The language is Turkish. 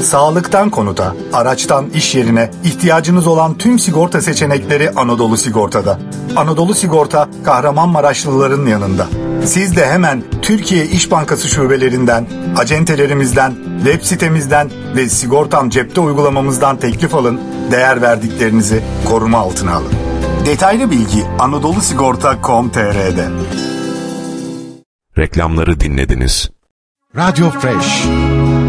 Sağlıktan konuta, araçtan iş yerine ihtiyacınız olan tüm sigorta seçenekleri Anadolu Sigorta'da. Anadolu Sigorta, Kahramanmaraşlıların yanında. Siz de hemen Türkiye İş Bankası şubelerinden, acentelerimizden, web sitemizden ve Sigortam Cepte uygulamamızdan teklif alın, değer verdiklerinizi koruma altına alın. Detaylı bilgi anadolusigorta.com.tr'de. Reklamları dinlediniz. Radyo Fresh